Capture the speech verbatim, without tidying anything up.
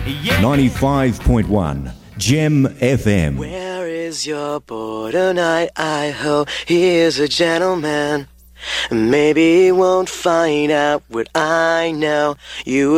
ninety-five point one Gem F M. Where is your boy tonight? I hope he is a gentleman. Maybe he won't find out what I know. You